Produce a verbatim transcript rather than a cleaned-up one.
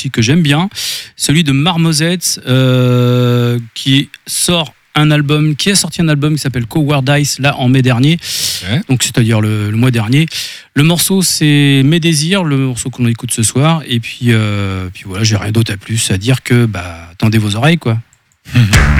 que j'aime bien, celui de Marmozette, euh, qui sort un album, qui a sorti un album qui s'appelle Cowardice là en mai dernier, ouais. Donc c'est-à-dire le, le mois dernier. Le morceau c'est Mes désirs, le morceau qu'on écoute ce soir, et puis, euh, puis voilà, j'ai rien d'autre à plus à dire que bah tendez vos oreilles quoi.